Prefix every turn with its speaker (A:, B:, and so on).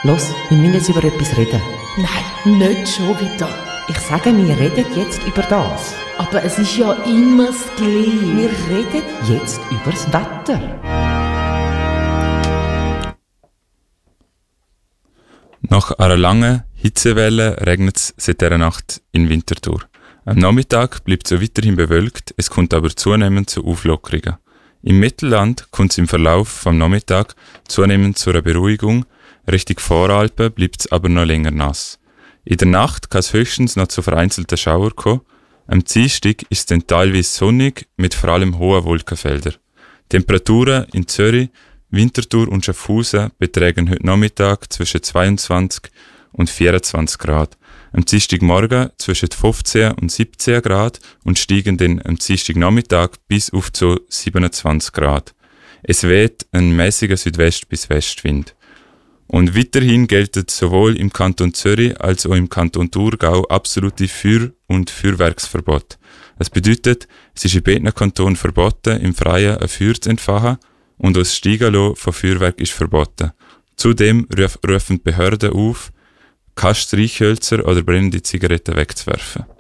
A: Los, wir müssen jetzt über etwas reden.
B: Nein, nicht schon wieder.
A: Ich sage, wir reden jetzt über das.
B: Aber es ist ja immer das Gleiche.
A: Wir reden jetzt über das Wetter.
C: Nach einer langen Hitzewelle regnet es seit dieser Nacht in Winterthur. Am Nachmittag bleibt es weiterhin bewölkt, es kommt aber zunehmend zu Auflockerungen. Im Mittelland kommt es im Verlauf vom Nachmittag zunehmend zu einer Beruhigung, Richtung Voralpen bleibt es aber noch länger nass. In der Nacht kann es höchstens noch zu vereinzelten Schauern kommen. Am Dienstag ist es dann teilweise sonnig mit vor allem hohen Wolkenfeldern. Temperaturen in Zürich, Winterthur und Schaffhausen betragen heute Nachmittag zwischen 22 und 24 Grad. Am Dienstagmorgen zwischen 15 und 17 Grad und steigen dann am Dienstagnachmittag bis auf zu 27 Grad. Es weht ein mäßiger Südwest- bis Westwind. Und weiterhin gelten sowohl im Kanton Zürich als auch im Kanton Thurgau absolute Feuer- und Feuerwerksverbot. Das bedeutet, es ist in beiden Kantonen verboten, im Freien ein Feuer zu entfachen und das Steigenlassen von Feuerwerk ist verboten. Zudem rufen die Behörden auf, Streichhölzer oder brennende Zigaretten wegzuwerfen.